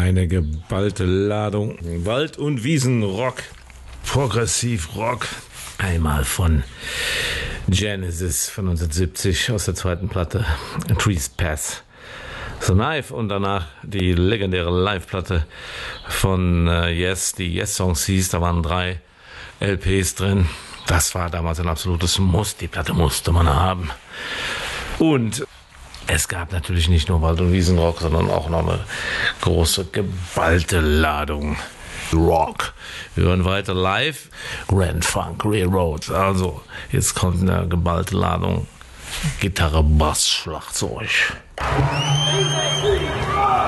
Eine geballte Ladung Wald- und Wiesenrock, Progressivrock. Einmal von Genesis von 1970 aus der zweiten Platte, Trees Pass the Knife, und danach die legendäre Live-Platte von Yes, die Yes-Songs hieß. Da waren 3 LPs drin. Das war damals ein absolutes Muss. Die Platte musste man haben. Und es gab natürlich nicht nur Wald- und Wiesenrock, sondern auch noch eine große, geballte Ladung Rock. Wir hören weiter live. Grand Funk Railroad. Also, jetzt kommt eine geballte Ladung Gitarre, Bass, Schlagzeug.